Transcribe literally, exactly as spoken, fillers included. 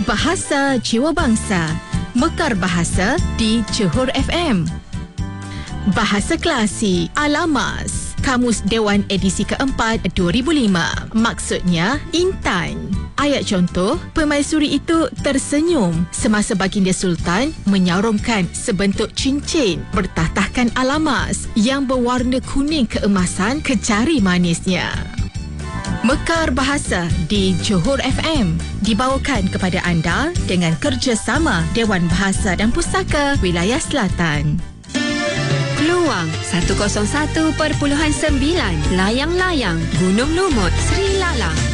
Bahasa Jiwa Bangsa. Mekar Bahasa di Johor F M. Bahasa Klasik Alamas. Kamus Dewan edisi keempat dua ribu lima. Maksudnya Intan. Ayat contoh, permaisuri itu tersenyum semasa baginda Sultan menyaurungkan sebentuk cincin bertahtahkan alamas yang berwarna kuning keemasan ke jari manisnya. Mekar Bahasa di Johor F M dibawakan kepada anda dengan kerjasama Dewan Bahasa dan Pustaka Wilayah Selatan. Keluang seratus satu perpuluhan sembilan Layang-layang Gunung Lumut Sri Lalang.